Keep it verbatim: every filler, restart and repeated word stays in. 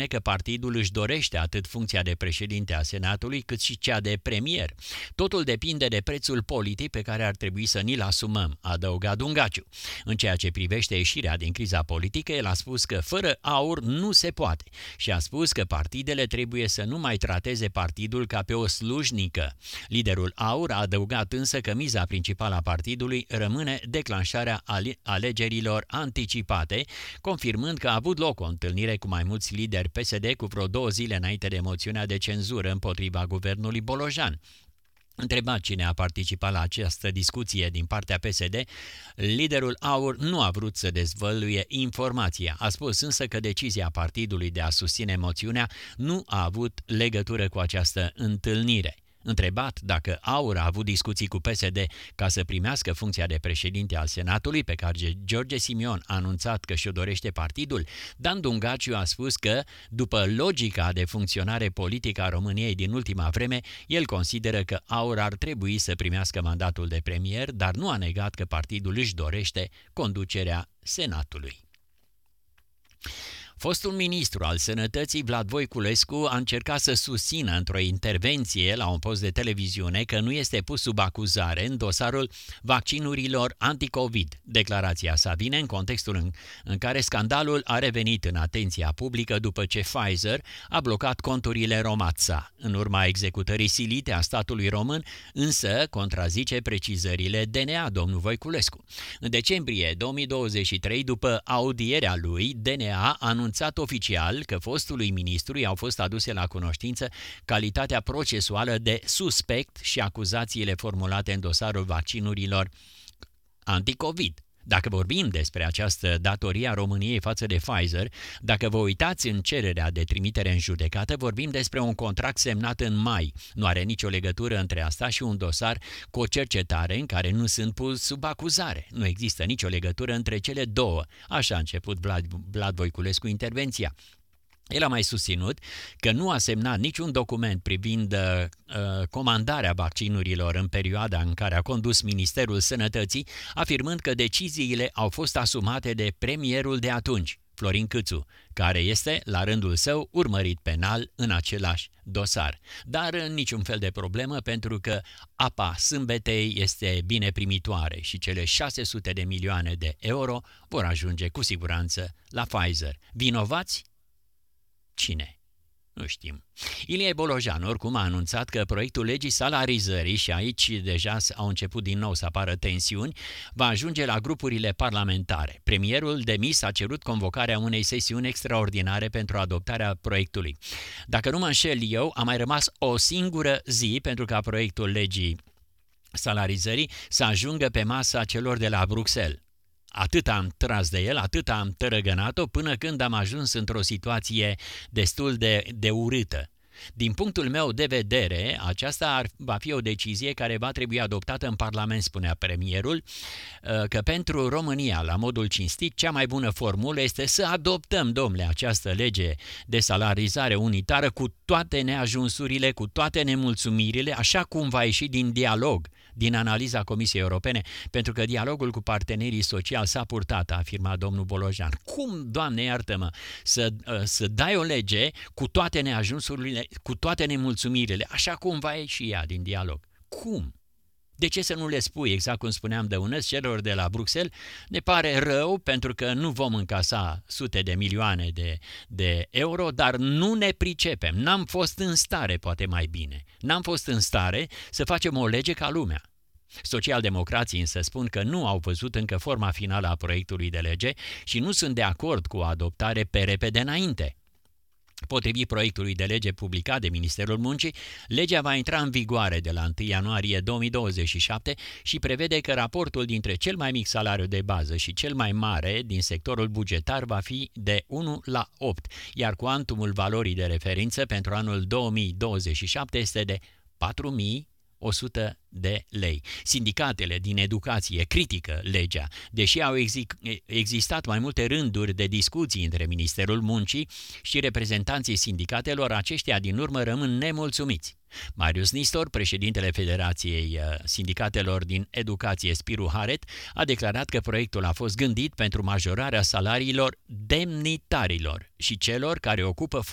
spune că partidul își dorește atât funcția de președinte a Senatului cât și cea de premier. Totul depinde de prețul politic pe care ar trebui să ni-l asumăm, a adăugat Dungaciu. În ceea ce privește ieșirea din criza politică, el a spus că fără aur nu se poate și a spus că partidele trebuie să nu mai trateze partidul ca pe o slujnică. Liderul aur a adăugat însă că miza principală a partidului rămâne declanșarea alegerilor anticipate, confirmând că a avut loc o întâlnire cu mai mulți lideri P S D cu vreo două zile înainte de moțiunea de cenzură împotriva guvernului Bolojan. Întrebat cine a participat la această discuție din partea P S D, liderul aur nu a vrut să dezvăluie informația. A spus însă că decizia partidului de a susține moțiunea nu a avut legătură cu această întâlnire. Întrebat dacă aur a avut discuții cu P S D ca să primească funcția de președinte al Senatului, pe care George Simion a anunțat că și-o dorește partidul, Dan Dungaciu a spus că, după logica de funcționare politică a României din ultima vreme, el consideră că aur ar trebui să primească mandatul de premier, dar nu a negat că partidul își dorește conducerea Senatului. Fostul ministru al Sănătății, Vlad Voiculescu, a încercat să susțină într-o intervenție la un post de televiziune că nu este pus sub acuzare în dosarul vaccinurilor anticovid. Declarația sa vine în contextul în, în care scandalul a revenit în atenția publică după ce Pfizer a blocat conturile Romața. În urma executării silite a statului român, însă contrazice precizările D N A, domnul Voiculescu. În decembrie două mii douăzeci și trei, după audierea lui, D N A a anunțat oficial că fostului ministru i-au fost aduse la cunoștință calitatea procesuală de suspect și acuzațiile formulate în dosarul vaccinurilor anticovid. Dacă vorbim despre această datorie a României față de Pfizer, dacă vă uitați în cererea de trimitere în judecată, vorbim despre un contract semnat în mai. Nu are nicio legătură între asta și un dosar cu o cercetare în care nu sunt pus sub acuzare. Nu există nicio legătură între cele două. Așa a început Vlad, Vlad Voiculescu intervenția. El a mai susținut că nu a semnat niciun document privind uh, comandarea vaccinurilor în perioada în care a condus Ministerul Sănătății, afirmând că deciziile au fost asumate de premierul de atunci, Florin Câțu, care este, la rândul său, urmărit penal în același dosar. Dar niciun fel de problemă, pentru că apa sâmbetei este bine primitoare și cele șase sute de milioane de euro vor ajunge cu siguranță la Pfizer. Vinovați? Cine? Nu știm. Ilie Bolojan oricum a anunțat că proiectul legii salarizării, și aici deja au început din nou să apară tensiuni, va ajunge la grupurile parlamentare. Premierul demis a cerut convocarea unei sesiuni extraordinare pentru adoptarea proiectului. Dacă nu mă înșel eu, a mai rămas o singură zi pentru ca proiectul legii salarizării să ajungă pe masa celor de la Bruxelles. Atât am tras de el, atât am tărăgănat-o, până când am ajuns într-o situație destul de, de urâtă. Din punctul meu de vedere, aceasta ar, va fi o decizie care va trebui adoptată în Parlament, spunea premierul, că pentru România, la modul cinstit, cea mai bună formulă este să adoptăm, domnule, această lege de salarizare unitară cu toate neajunsurile, cu toate nemulțumirile, așa cum va ieși din dialog, din analiza Comisiei Europene, pentru că dialogul cu partenerii sociali s-a purtat, a afirmat domnul Bolojan. Cum, Doamne, iartă-mă, să, să dai o lege cu toate neajunsurile, cu toate nemulțumirile, așa cum va ieși ea din dialog? Cum? De ce să nu le spui, exact cum spuneam de unăți, celor de la Bruxelles, ne pare rău pentru că nu vom încasa sute de milioane de, de euro, dar nu ne pricepem, n-am fost în stare, poate mai bine, n-am fost în stare să facem o lege ca lumea. Socialdemocrații însă spun că nu au văzut încă forma finală a proiectului de lege și nu sunt de acord cu o adoptare pe repede înainte. Potrivit proiectului de lege publicat de Ministerul Muncii, legea va intra în vigoare de la întâi ianuarie două mii douăzeci și șapte și prevede că raportul dintre cel mai mic salariu de bază și cel mai mare din sectorul bugetar va fi de unu la opt, iar cuantumul valorii de referință pentru anul două mii douăzeci și șapte este de patru mii o sută de lei. Sindicatele din educație critică legea, deși au existat mai multe rânduri de discuții între Ministerul Muncii și reprezentanții sindicatelor, aceștia din urmă rămân nemulțumiți. Marius Nistor, președintele Federației Sindicatelor din Educație Spiru Haret, a declarat că proiectul a fost gândit pentru majorarea salariilor demnitarilor și celor care ocupă